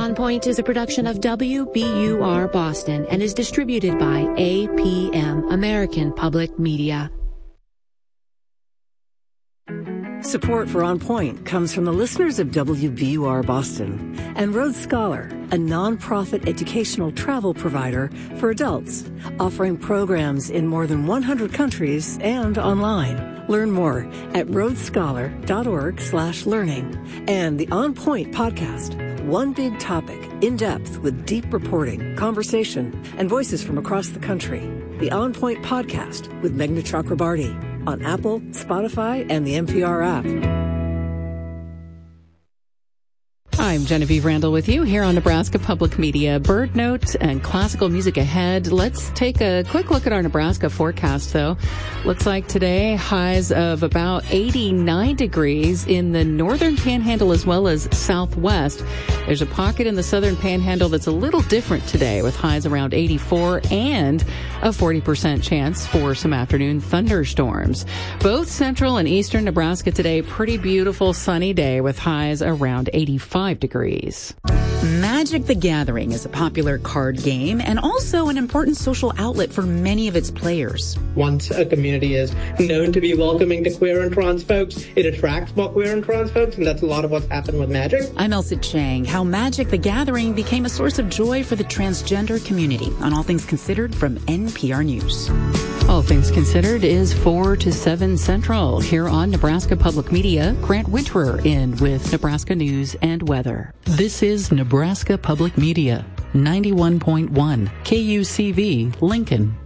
On Point is a production of WBUR Boston and is distributed by APM, American Public Media. Support for On Point comes from the listeners of WBUR Boston and Road Scholar, a nonprofit educational travel provider for adults, offering programs in more than 100 countries and online. Learn more at roadscholar.org/learning. And the On Point podcast, one big topic, in depth with deep reporting, conversation, and voices from across the country. The On Point podcast with Meghna Chakrabarty on Apple, Spotify, and the NPR app. I'm Genevieve Randall with you here on Nebraska Public Media. Bird note and classical music ahead. Let's take a quick look at our Nebraska forecast, though. Looks like today highs of about 89 degrees in the northern panhandle as well as southwest. There's a pocket in the southern panhandle that's a little different today with highs around 84 and a 40% chance for some afternoon thunderstorms. Both central and eastern Nebraska today, pretty beautiful sunny day with highs around 85 degrees. Magic the Gathering is a popular card game and also an important social outlet for many of its players. Once a community is known to be welcoming to queer and trans folks, it attracts more queer and trans folks, and that's a lot of what's happened with Magic. I'm Elsa Chang. How Magic the Gathering became a source of joy for the transgender community on All Things Considered from NPR News. All Things Considered is 4 to 7 Central here on Nebraska Public Media. Grant Winterer in with Nebraska News and Weather. This is Nebraska Public Media, 91.1 KUCV, Lincoln.